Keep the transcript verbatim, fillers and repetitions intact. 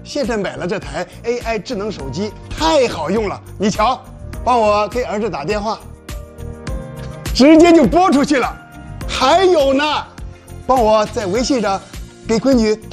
现在买了这台 A I 智能手机，太好用了。你瞧，帮我给儿子打电话，直接就拨出去了。还有呢，帮我在微信上给闺女